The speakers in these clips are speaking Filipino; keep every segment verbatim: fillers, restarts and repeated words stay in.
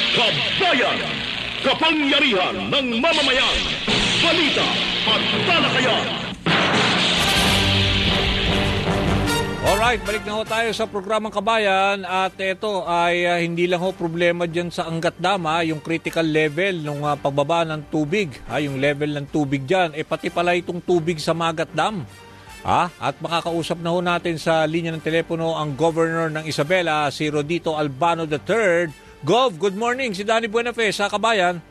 Kabayan! Kapangyarihan ng mamamayan! Balita at talakayan! Alright, balik na ho tayo sa programang Kabayan at ito ay uh, hindi lang ho problema dyan sa Angat Dam, ha, yung critical level ng uh, pagbaba ng tubig, ha, yung level ng tubig dyan, eh pati pala itong tubig sa Magat Dam. Ha? At makakausap na ho natin sa linya ng telepono ang Governor ng Isabela, si Rodito Albano the third. Gov, good morning, si Danny Buenafe sa Kabayan.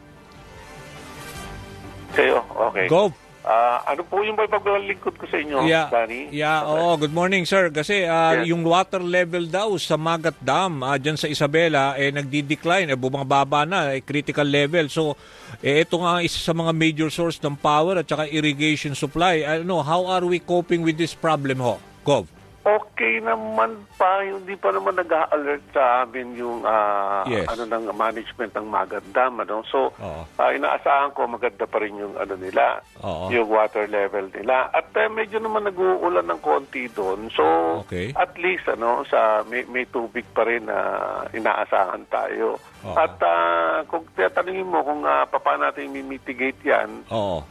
Sa'yo, okay. Gov. Uh, ano po yung may paglilingkod ko sa inyo, yeah, Danny? Yeah, okay. Oo, good morning, sir. Kasi uh, yes. yung water level daw sa Magat Dam, uh, dyan sa Isabela, eh, nagdi-decline, eh, bumababa na, eh, critical level. So, eh, ito nga isa sa mga major source ng power at saka irrigation supply. Ano, how are we coping with this problem, ho? Gov? Okay naman pa, hindi pa naman nag-a-alert sa amin yung uh, yes. ano ng management ng Magat Dam, ano. So, uh, inaasahan ko maganda pa rin yung ano nila, Oo. yung water level nila. At uh, medyo naman nag-uulan ng konti doon. So, okay. at least ano, sa may, may tubig pa rin na uh, inaasahan tayo. Oo. At uh, kung tatanungin mo kung uh, paano natin mimitigate yan,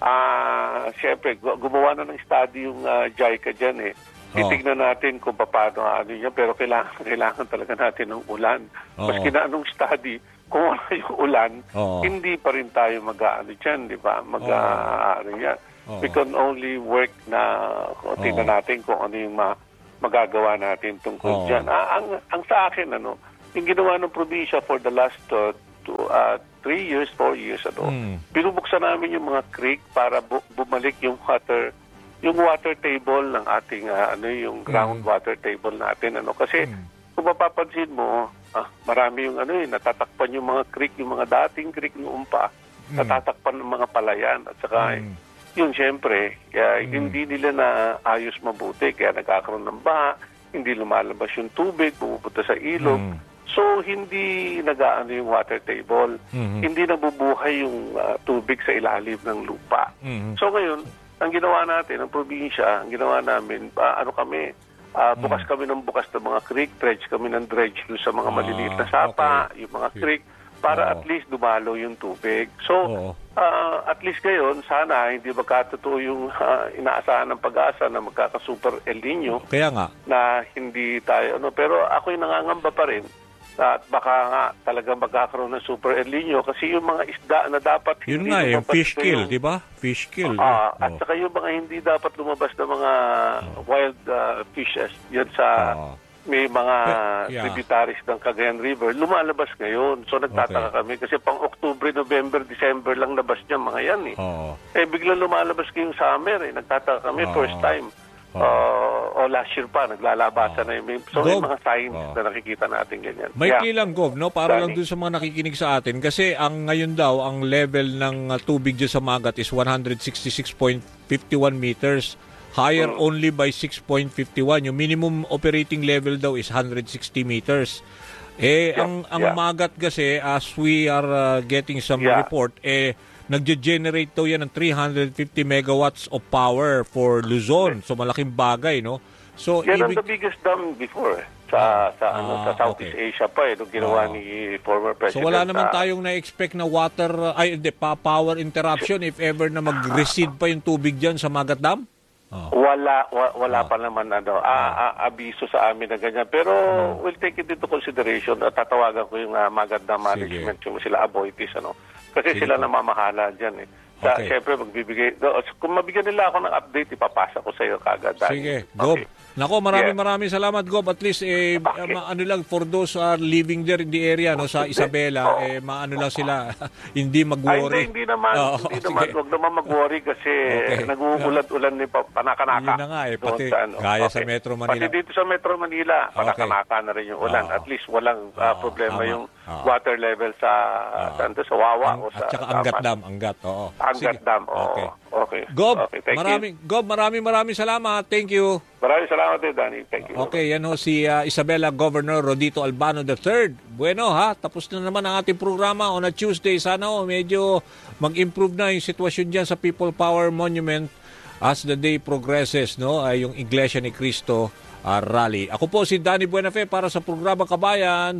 uh, syempre, gumawa na ng study yung uh, JICA dyan eh. Titignan natin kung paano ano yan, pero kailangan, kailangan talaga natin ng ulan. Oo. Maski na anong study, kung wala yung ulan, Oo. hindi pa rin tayo mag-ano dyan, di ba? Mag-ano yan. Oo. We can only work na tingnan natin kung ano yung ma magagawa natin tungkol Oo. dyan. Ah, ang, ang sa akin, ano, yung ginawa ng probinsya for the last uh, two, uh, three years, four years, ano, mm. binubuksan namin yung mga creek para bu bumalik yung water yung water table ng ating uh, ano yung groundwater mm. table natin, ano, kasi mm. kung mapapansin mo, ah, marami yung ano eh, natatakpan yung mga creek, yung mga dating creek noon pa, mm. natatakpan ng mga palayan at saka mm. yun syempre uh, mm. hindi nila na ayos mabuti, kaya nagkakaroon ng baha, hindi lumalabas yung tubig, pumupunta sa ilog. Mm. So, hindi nag-aano yung water table, mm-hmm. hindi nabubuhay yung uh, tubig sa ilalim ng lupa. Mm-hmm. So ngayon, ang ginawa natin, ang probinsya, ang ginawa namin, uh, ano kami, uh, bukas mm. kami ng bukas ng mga creek, dredge kami ng dredge sa mga maliliit na sapa, okay. yung mga creek, para oh. at least dumalo yung tubig. So, oh. uh, at least ngayon, sana hindi magkatotoo yung uh, inaasahan ng pag-asa na magkaka-super El Nino. Kaya nga. Na hindi tayo, ano, pero ako'y nangangamba pa rin. At baka nga talagang magkakaroon ng super El Nino kasi yung mga isda na dapat yun hindi nga, yung fish kill, yung, di ba? Fish kill. Uh, oh. At saka yung mga hindi dapat lumabas na mga oh. wild uh, fishes yan sa oh. may mga yeah. tributaries ng Cagayan River, lumalabas ngayon. So nagtataka okay. kami kasi pang October, November, December lang labas niya mga yan eh. Oh. Eh biglang lumalabas ngayong summer eh. Nagtataka kami oh. first time. Oh. Uh, o last year pa, naglalabasan oh. na yung so may mga signs oh. na nakikita natin ganyan. May yeah. kilang, Gov, no? Para Dani. lang dun sa mga nakikinig sa atin. Kasi ang ngayon daw, ang level ng uh, tubig dyan sa Magat is one hundred sixty-six point five one meters. Higher mm. only by six point five one. Yung minimum operating level daw is one hundred sixty meters. Eh, yeah. ang, ang yeah. Magat kasi, as we are uh, getting some yeah. report, eh, nagge-generate daw yan ng three hundred fifty megawatts of power for Luzon. So malaking bagay, no? So yan ibig... ang the biggest dam before eh. sa sa ah, ano sa Southeast okay. Asia pa eh nung ginawa ah. ni former president. So wala naman tayong na-expect na water ay de, pa, power interruption if ever na mag-recede pa yung tubig diyan sa Magat Dam? Oh. Wala wa, wala oh. pa naman ano, oh. a, a, abiso sa amin na ganyan. Pero oh. we'll take it into consideration at tatawagan ko yung uh, Magat Dam management, yung sila Aboitiz, ano. Kasi Sige sila po. namamahala dyan eh. Sa, okay. Siyempre, magbibigay. No, kung mabigyan nila ako ng update, ipapasa ko sa iyo kagad. Sige, Gob. Okay. Nako, maraming yeah. maraming salamat, Gob. At least, eh, okay. ma ano lang, for those who are living there in the area, no, sa Isabela, oh. eh, maano lang sila, hindi mag-worry. Ay, hindi, hindi naman. Oh, hindi naman. Huwag naman mag-worry kasi okay. nag-uulat-ulan ni panakanaka. Yun na nga eh, pati sa, ano. gaya okay. sa Metro Manila. Pati dito sa Metro Manila, panakanaka okay. na rin yung ulan. Oh. At least walang uh, problema oh. yung oh. water level sa oh. saan sa Wawa Ang, o sa... At saka Angat Dam, Angat, oo. Angat Dam, oo. Okay. Okay. Gob, okay, thank maraming, you. Gob, maraming maraming salamat. Thank you. Maraming salamat din, Danny. Thank you. Okay, yan ho si uh, Isabela Governor Rodito Albano the third. Bueno ha, tapos na naman ang ating programa on a Tuesday. Sana ho, medyo mag-improve na yung sitwasyon dyan sa People Power Monument as the day progresses, no? Ay yung Iglesia ni Cristo uh, rally. Ako po si Danny Buenafe para sa programa Kabayan.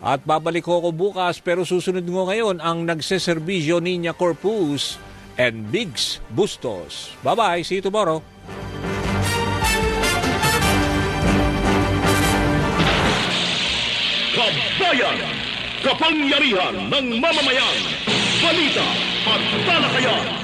At babalik ko bukas, pero susunod ko ngayon ang nagseserbisyo Niña Corpus and Bigs Bustos. Bye-bye. See you tomorrow. Kabayan, kapangyarihan ng mamamayan, balita at talakayan.